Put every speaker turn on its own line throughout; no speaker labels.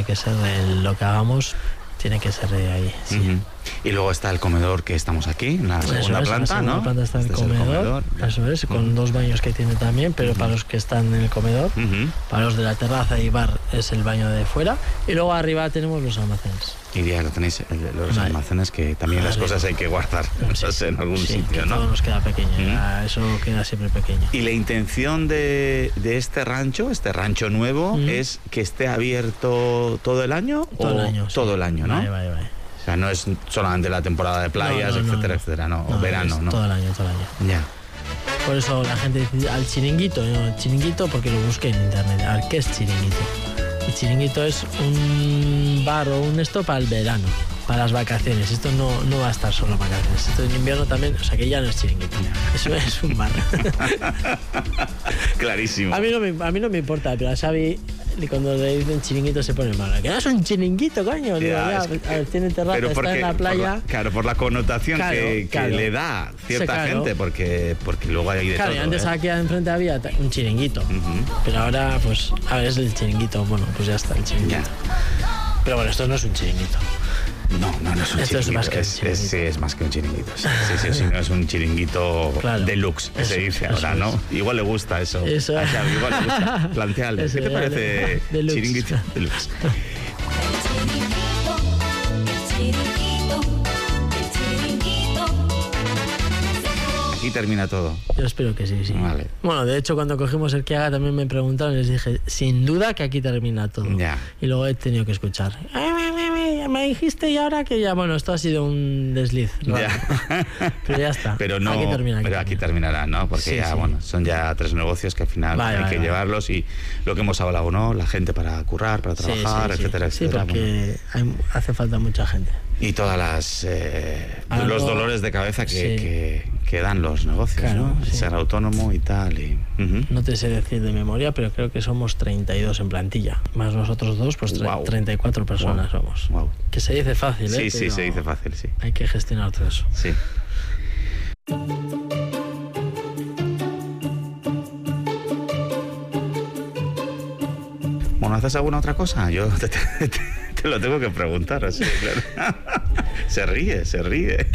que ser lo que hagamos, tiene que ser ahí, sí.
Uh-huh. Y luego está el comedor que estamos aquí, en la segunda planta, ¿no?
En la segunda planta está el comedor, eso es, con 2 baños que tiene también, pero para los que están en el comedor, para los de la terraza y bar es el baño de fuera, y luego arriba tenemos los almacenes.
Y ya lo tenéis, los almacenes, que también las cosas hay que guardar en algún sitio, ¿no?
Todo nos queda pequeño, eso queda siempre pequeño.
Y la intención de este rancho nuevo, es que esté abierto todo el año.
Todo el año,
todo el año, ¿no?
Vale.
O sea, no es solamente la temporada de playas, etcétera, ¿no? O verano, ¿no?
Todo el año.
Ya.
Por eso la gente dice al chiringuito, ¿no? Chiringuito porque lo busqué en internet. ¿Al qué es chiringuito? El chiringuito es un bar o un esto para el verano, para las vacaciones. Esto no va a estar solo vacaciones. Esto en invierno también, o sea que ya no es chiringuito. Eso es un bar.
Clarísimo.
A mí no me importa, pero a Xavi, cuando le dicen chiringuito se pone mal. Que no es un chiringuito, coño. Digo, a ver, tiene terraza, está en la playa.
Por la connotación que le da cierta gente, porque luego hay de todo.
Y antes aquí enfrente había un chiringuito. Pero ahora, pues, a ver, es el chiringuito. Bueno, pues ya está el chiringuito. Ya. Pero bueno, esto no es un chiringuito.
No es un
esto
chiringuito.
Es más que un chiringuito.
Sí, es más que un chiringuito. Sí, no es un chiringuito deluxe, que se dice ahora, ¿no? Igual le gusta eso. A Xavi, igual le gusta. Plantearle. ¿Qué te parece chiringuito deluxe? Aquí termina todo.
Yo espero que sí.
Vale.
Bueno, de hecho, cuando cogimos el que haga también me preguntaron y les dije, sin duda que aquí termina todo.
Ya.
Y luego he tenido que escuchar. Me dijiste y ahora que ya, bueno, esto ha sido un desliz.
Ya.
Pero ya está.
Pero no, aquí terminará, ¿no? Porque bueno, son ya 3 negocios que al final hay que llevarlos, y lo que hemos hablado, ¿no? La gente para currar, para trabajar, etcétera.
Sí, porque hace falta mucha gente.
Y todas los dolores de cabeza que dan los negocios, ¿no? Ser autónomo y tal.
No te sé decir de memoria, pero creo que somos 32 en plantilla. Más nosotros 2, pues 34 personas somos.
Wow.
Que se dice fácil, ¿eh?
Sí, se dice fácil, sí.
Hay que gestionar todo eso.
Sí. Bueno, ¿haces alguna otra cosa? Yo te lo tengo que preguntar, así, claro. Se ríe.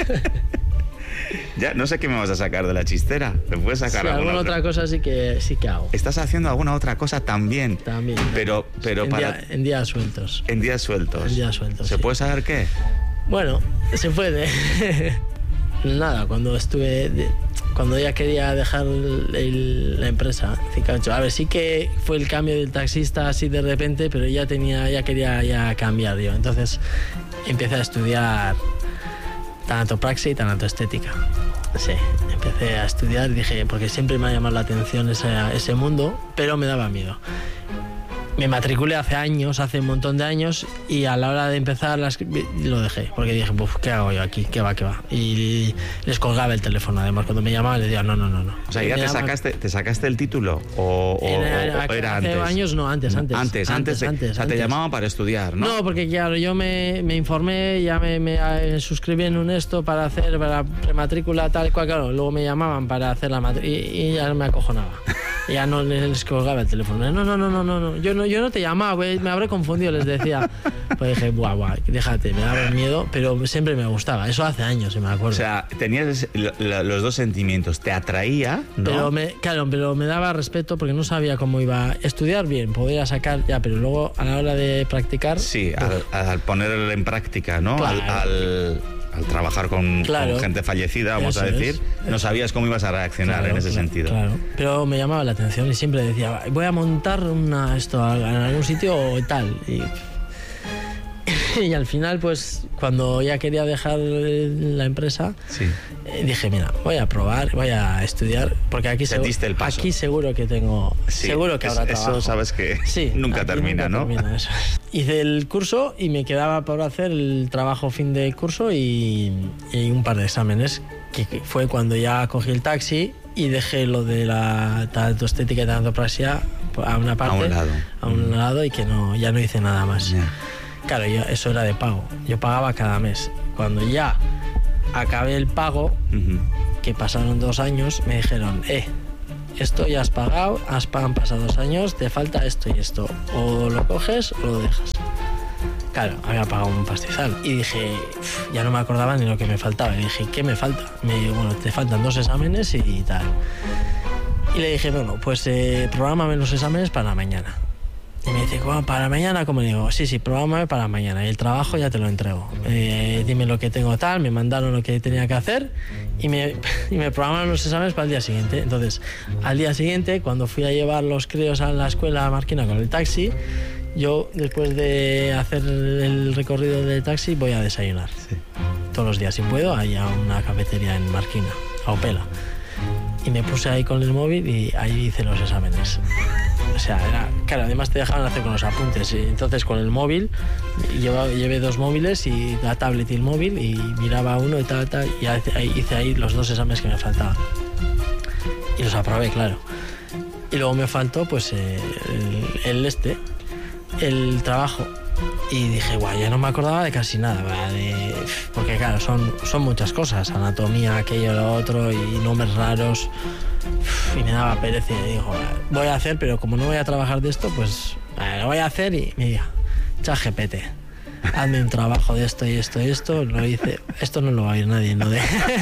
Ya, no sé qué me vas a sacar de la chistera. ¿Me puedes sacar
alguna otra cosa? Sí que hago.
¿Estás haciendo alguna otra cosa también?
También.
Pero
en días sueltos.
En días sueltos. ¿Se puede saber qué?
Bueno, se puede. Nada, cuando ya quería dejar la empresa, a ver, sí que fue el cambio del taxista así de repente, pero ya quería cambiar yo. Entonces empecé a estudiar tanatopraxia y tanatoestética. Sí, empecé a estudiar, dije, porque siempre me ha llamado la atención ese mundo, pero me daba miedo. Me matriculé hace un montón de años, y a la hora de empezar lo dejé, porque dije, ¿qué hago yo aquí? ¿Qué va? Y les colgaba el teléfono, además, cuando me llamaban les decía, no.
O sea, ¿ya te sacaste el título? ¿O era antes?
Hace años no, antes.
O sea, te llamaban para estudiar, ¿no?
No, porque claro, yo me informé, ya me suscribí en un para hacer la prematrícula, tal cual, claro, luego me llamaban para hacer la matrícula y ya me acojonaba. Ya no les colgaba el teléfono. No, yo no te llamaba, me habré confundido, les decía. Pues dije, déjate, me daba miedo, pero siempre me gustaba. Eso hace años, si me acuerdo.
O sea, tenías los dos sentimientos, te atraía, ¿no?
Pero me daba respeto porque no sabía cómo iba a estudiar bien, podía sacar, pero luego a la hora de practicar...
Sí, al ponerlo en práctica, ¿no? Claro. Al trabajar con gente fallecida, vamos a decir, no sabías cómo ibas a reaccionar en ese sentido. Claro,
pero me llamaba la atención y siempre decía, voy a montar esto en algún sitio o tal. Y al final, pues, cuando ya quería dejar la empresa, dije, mira, voy a probar, voy a estudiar, porque aquí seguro que tengo, seguro que habrá trabajo.
Eso sabes que nunca termina, ¿no?
Eso. Hice el curso y me quedaba por hacer el trabajo fin de curso y un par de exámenes, que fue cuando ya cogí el taxi y dejé lo de la tanatoestética y tanatopraxia a una parte, a un lado, y que ya no hice nada más. Yeah. Claro, eso era de pago. Yo pagaba cada mes. Cuando ya acabé el pago, que pasaron 2 años, me dijeron, esto ya has pagado, han pasado 2 años, te falta esto y esto. O lo coges o lo dejas. Claro, había pagado un pastizal. Y dije, ya no me acordaba ni lo que me faltaba. Y dije, ¿qué me falta? Bueno, te faltan 2 exámenes y tal. Y le dije, bueno, pues prográmame los exámenes para mañana. Y me dice, ¿para mañana? ¿Cómo? Le digo, sí, prográmame para mañana. Y el trabajo ya te lo entrego. Dime lo que tengo tal, me mandaron lo que tenía que hacer y me programaron los exámenes para el día siguiente. Entonces, al día siguiente, cuando fui a llevar los críos a la escuela Marquina con el taxi, yo, después de hacer el recorrido del taxi, voy a desayunar. Sí. Todos los días, si puedo, hay a una cafetería en Marquina, a Opela. Y me puse ahí con el móvil y ahí hice los exámenes. O sea, claro, además te dejaban hacer con los apuntes. Y entonces con el móvil, llevé 2 móviles y la tablet y el móvil y miraba uno y tal, y hice ahí los 2 exámenes que me faltaban. Y los aprobé, claro. Y luego me faltó pues el trabajo. Y dije, guau, ya no me acordaba de casi nada, porque claro, son muchas cosas, anatomía, aquello, lo otro, y nombres raros, y me daba pereza. Y digo, voy a hacer, pero como no voy a trabajar de esto, pues lo voy a hacer. Y me diga, ChatGPT, hazme un trabajo de esto y esto y esto. Lo hice, esto no lo va a oír nadie, ¿no?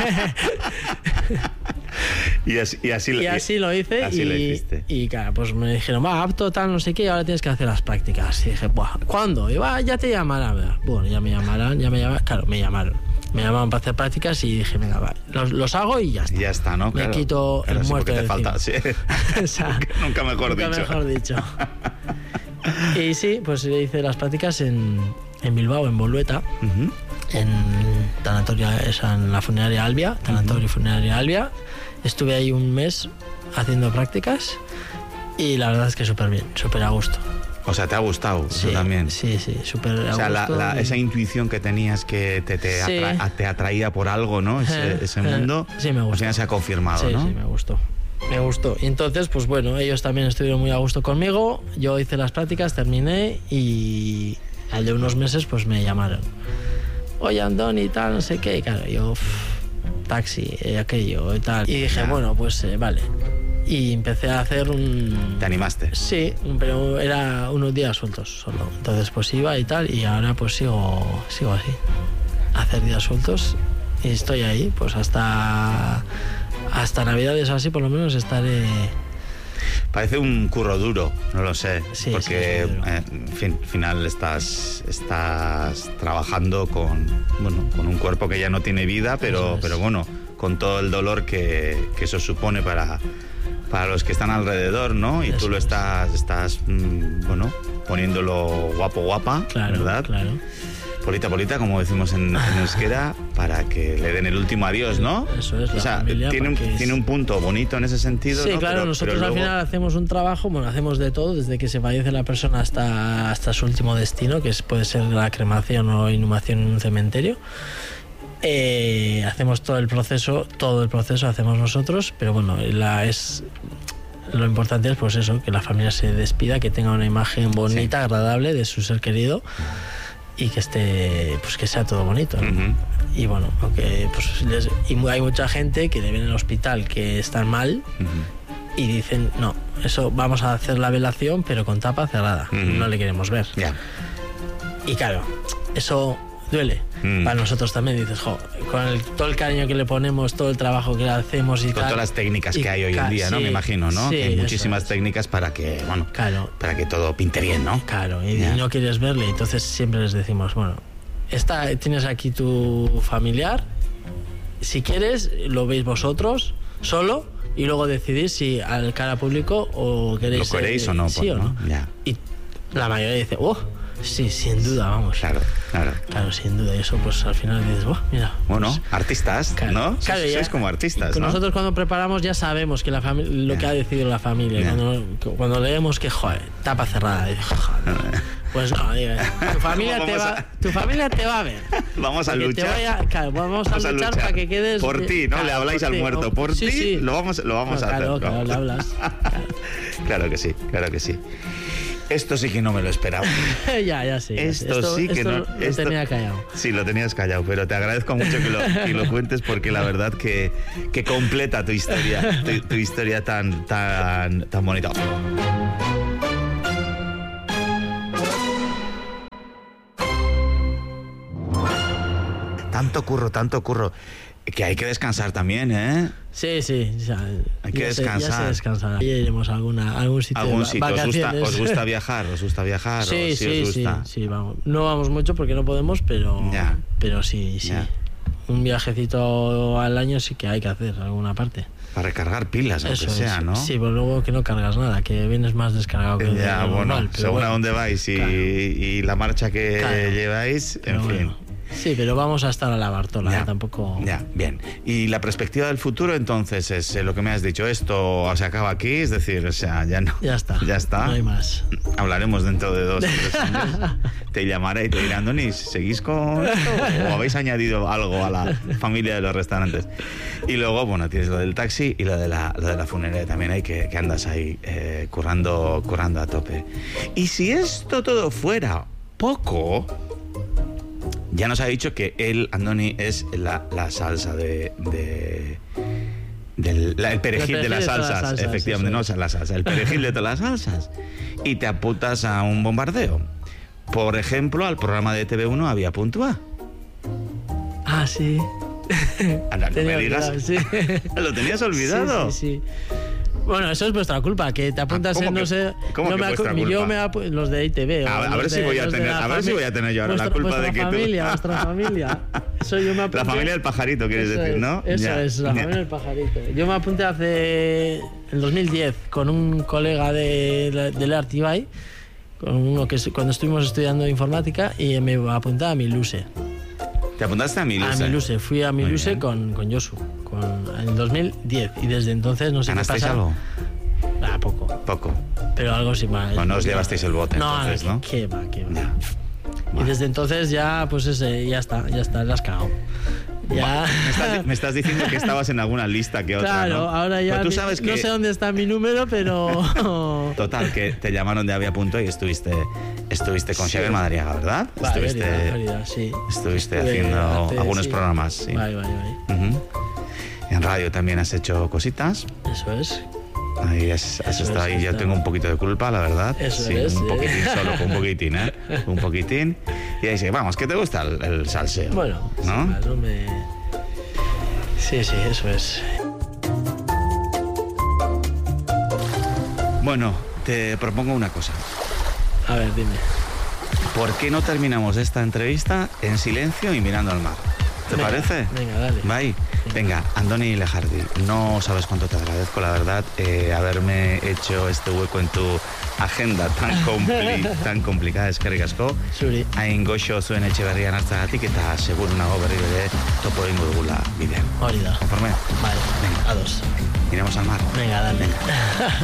Y así lo hice.
Así lo hiciste. Y claro, pues me dijeron, apto, tal, no sé qué, y ahora tienes que hacer las prácticas. Y dije, ¿cuándo? Y ya te llamarán. Bueno, ya me llamaron. Claro, me llamaron. Me llamaban para hacer prácticas y dije, venga, va, los hago y ya está.
Ya está, ¿no?
Me quito el muerto de
falta, sí.
O sea,
nunca mejor dicho.
Y sí, pues hice las prácticas en Bilbao, en Bolueta, en la funeraria Albia, tanatorio funeraria Albia. Estuve ahí un mes haciendo prácticas y la verdad es que súper bien, súper a gusto.
O sea, ¿te ha gustado
sí,
eso también?
Sí, súper a gusto.
O sea, esa intuición que tenías que te atraía por algo, ¿no? Ese mundo,
sí, me gustó.
Pues ya se ha confirmado, ¿no?
Sí, me gustó. Y entonces, pues bueno, ellos también estuvieron muy a gusto conmigo. Yo hice las prácticas, terminé y al de unos meses pues me llamaron. Oye, Andoni y tal, no sé qué. Y claro, yo, taxi, aquello y tal. Y dije, bueno, pues vale. Y empecé a hacer
¿Te animaste?
Sí, pero era unos días sueltos solo. Entonces pues iba y tal, y ahora pues sigo así. Hacer días sueltos y estoy ahí, pues hasta Navidades o así por lo menos estaré.
Parece un curro duro, no lo sé,
sí,
porque en fin, al final estás trabajando con un cuerpo que ya no tiene vida, pero bueno, con todo el dolor que eso supone para los que están alrededor, ¿no? Y eso tú lo estás poniéndolo guapa,
claro,
¿verdad?
Claro.
Polita, como decimos en euskera, para que le den el último adiós, ¿no?
Eso es, familia,
tiene un punto bonito en ese sentido,
sí,
¿no?
Claro, nosotros al final hacemos un trabajo, hacemos de todo, desde que se fallece la persona hasta su último destino, que puede ser la cremación o inhumación en un cementerio. Hacemos todo el proceso hacemos nosotros, pero bueno, lo importante es pues eso, que la familia se despida, que tenga una imagen bonita, agradable de su ser querido. Y que esté, pues que sea todo bonito, ¿no? Uh-huh. Y bueno, aunque pues hay mucha gente que le ven en el hospital que están mal, uh-huh, y dicen, no, eso vamos a hacer la velación pero con tapa cerrada, uh-huh, no le queremos ver.
Yeah.
Y claro, eso duele. Para nosotros también dices, con todo el cariño que le ponemos, todo el trabajo que le hacemos y
con todas las técnicas que hay hoy en día, ¿no? Me imagino, ¿no?
Sí,
que hay muchísimas técnicas para que, para que todo pinte bien, ¿no?
Claro, y no quieres verle, entonces siempre les decimos, tienes aquí tu familiar, si quieres lo veis vosotros solo y luego decidís si al cara público o queréis...
¿Lo queréis o no?
Sí o no.
Yeah.
Y la mayoría dice, sí, sin duda, vamos. Claro, sin duda. Y eso, pues al final dices, mira.
Bueno,
pues,
artistas, ¿no? Claro, sois como artistas, ¿no?
Nosotros cuando preparamos ya sabemos que lo que ha decidido la familia. Yeah. Cuando leemos que, tapa cerrada, pues no, tu familia te va a ver.
Vamos a luchar.
Vamos a luchar para que quedes...
Por ti, ¿no? Le habláis al muerto. Por ti, sí. Lo vamos a hacer.
Claro, le hablas.
Claro que sí. Esto sí que no me lo esperaba.
ya sí.
Esto sí que no...
Lo tenía callado.
Sí, lo tenías callado, pero te agradezco mucho que lo cuentes porque la verdad que completa tu historia, tu historia tan bonita. Tanto curro, que hay que descansar también, ¿eh?
Sí,
hay que descansar.
Ya se descansará. Ya iremos a algún sitio. Vacaciones.
¿Os gusta viajar?
Sí,
os gusta?
Sí, vamos. No vamos mucho porque no podemos, pero sí. Ya. Un viajecito al año sí que hay que hacer, alguna parte.
Para recargar pilas, aunque sea, ¿no?
Sí, pues luego que no cargas nada, que vienes más descargado que
ya,
normal.
Según a dónde vais y la marcha que lleváis, en fin.
Sí, pero vamos a estar a la Bartola, tampoco...
Ya, bien. Y la perspectiva del futuro, entonces, es lo que me has dicho. Esto se acaba aquí, es decir, o sea, ya no...
Ya está. No hay más.
Hablaremos dentro de 2 o 3 años. Te llamaré y te diré, Andoni, ¿seguís con esto? ¿O habéis añadido algo a la familia de los restaurantes? Y luego, bueno, tienes lo del taxi y lo de la funeraria también hay que andas ahí currando a tope. Y si esto todo fuera poco... Ya nos ha dicho que él, Andoni, es la salsa el perejil de las salsas, efectivamente, no la salsa, el perejil de todas las salsas. Y te apuntas a un bombardeo. Por ejemplo, al programa de TV1 Había Punto A.
Ah, sí.
Anda, no me digas.
Sí.
¿Lo tenías olvidado?
Sí. Bueno, eso es vuestra culpa, que te apuntas en no sé...
¿Cómo que vuestra culpa?
Yo los de ITV.
A ver si voy a tener yo ahora la culpa de que
vuestra familia. Eso yo me apunté,
la familia del pajarito, quieres decir, ¿no?
Eso es, la familia del pajarito. Yo me apunté en 2010 con un colega del Artibay, con uno que cuando estuvimos estudiando informática, y me apunté a Miluse.
¿Te apuntaste a Miluse?
A Miluse, fui a Miluse con Josu, en 2010, y desde entonces no sé qué pasa.
¿Ganasteis algo?
Poco. Pero algo sí más.
No os llevasteis el bote, entonces, ¿no?
Qué va. Y desde entonces ya, pues ya está, la has cagado. Ya.
Me estás diciendo que estabas en alguna lista que otra,
claro,
¿no?
Ahora ya
tú sabes
no sé dónde está mi número, pero...
Total, que te llamaron de Había Punto y estuviste con Xavier Madariaga, ¿verdad? Estuviste haciendo algunos programas. Sí.
Bye.
En radio también has hecho cositas.
Eso es.
Ahí has estado ahí. Yo tengo un poquito de culpa, la verdad.
Eso
sí,
es.
Un poquitín, solo un poquitín, ¿eh? Un poquitín. Y ahí dice, vamos, ¿qué te gusta el salseo?
Bueno,
¿no?
Sí, eso es.
Bueno, te propongo una cosa.
A ver, dime.
¿Por qué no terminamos esta entrevista en silencio y mirando al mar? ¿Te parece?
Venga, dale.
Bye. Venga, Andoni Lejardi, no sabes cuánto te agradezco, la verdad, haberme hecho este hueco en tu agenda tan complicada. Eskerrik asko.
Zuri.
Hain goxo zuen Etxeberrian hartzagatik eta seguro nago berri bere topo egingo dugula bidean.
Hori da.
¿Conforme?
Vale, venga, a dos.
Iremos al mar.
Venga, dale.